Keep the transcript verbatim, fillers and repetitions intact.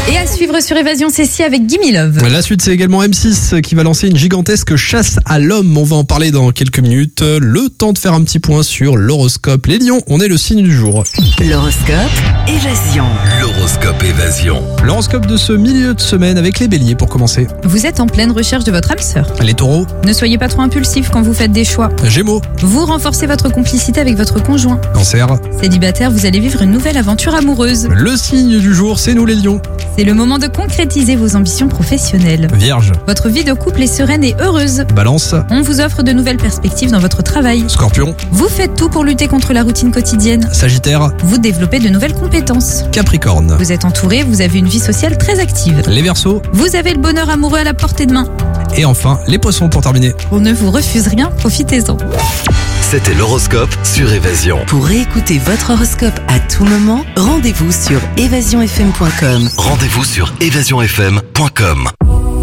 Et à suivre sur Évasion, c'est si avec Gimme Love. La suite, c'est également M six qui va lancer une gigantesque chasse à l'homme. On va en parler dans quelques minutes. Le temps de faire un petit point sur l'horoscope. Les lions, on est le signe du jour. L'horoscope Évasion. L'horoscope Évasion. L'horoscope de ce milieu de semaine avec les béliers pour commencer. Vous êtes en pleine recherche de votre âme sœur. Les taureaux, Ne soyez pas trop impulsif quand vous faites des choix. gémeaux, Vous renforcez votre complicité avec votre conjoint. cancer. Célibataire, vous allez vivre une nouvelle aventure amoureuse. Le signe du jour, c'est nous les lions. C'est le moment de concrétiser vos ambitions professionnelles. Vierge, Votre vie de couple est sereine et heureuse. balance, On vous offre de nouvelles perspectives dans votre travail. scorpion, Vous faites tout pour lutter contre la routine quotidienne. sagittaire, Vous développez de nouvelles compétences. capricorne. Vous êtes entouré, vous avez une vie sociale très active. Les verseaux Vous avez le bonheur amoureux à la portée de main. et enfin les poissons pour terminer. On ne vous refuse rien, profitez-en. C'était l'horoscope sur Évasion. Pour réécouter votre horoscope à tout moment, rendez-vous sur évasion f m point com. Rendez-vous sur évasion f m point com.